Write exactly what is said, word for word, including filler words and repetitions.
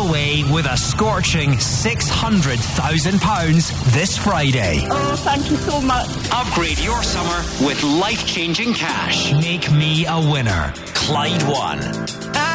away with a scorching six hundred thousand pounds this Friday. Oh, thank you so much. Upgrade your summer with life-changing cash. Make me a winner. Clyde One.